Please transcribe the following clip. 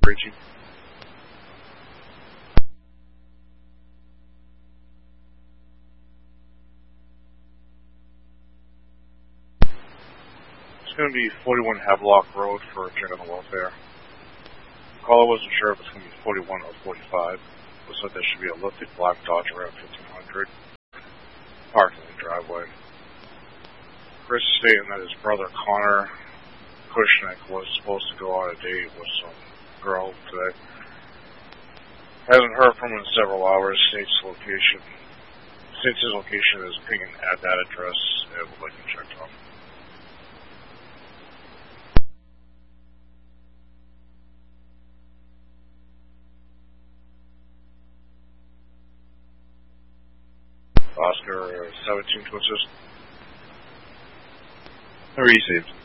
Reaching. It's going to be 41 Havelock Road for check on the welfare. Caller wasn't sure if it's going to be 41 or 45. Looks like there should be a lifted black Dodge around 1500. Parked in the driveway. Chris is stating that his brother Connor Kushnick was supposed to go on a date with some girl today. Hasn't heard from him in several hours. States his location is pinging at that address and would like to check on. Oscar 17 to assist. Received.